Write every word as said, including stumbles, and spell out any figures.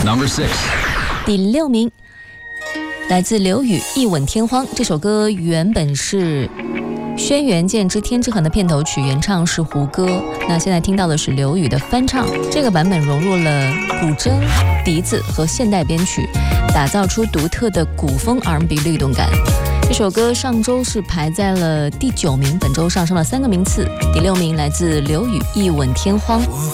Number six. 第六名，来自刘宇《一吻天荒》。这首歌原本是《轩辕剑之天之痕》的片头曲，原唱是胡歌。那现在听到的是刘宇的翻唱，这个版本融入了古筝、笛子和现代编曲，打造出独特的古风 R and B 律动感。这首歌上周是排在了第九名，本周上升了三个名次。第六名来自刘宇《一吻天荒》。 我